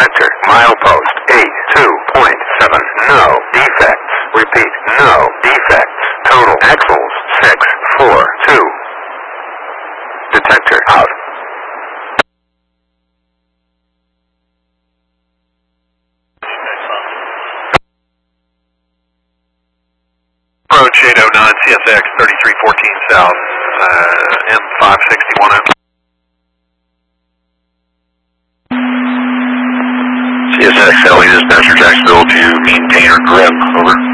Detector, milepost 82.7. No defects. Repeat, no defects. Total axles 642. Detector out. Approach 809 CSX 3314 South, M561. CSX LE dispatcher, Jacksonville to maintainer Grim, over.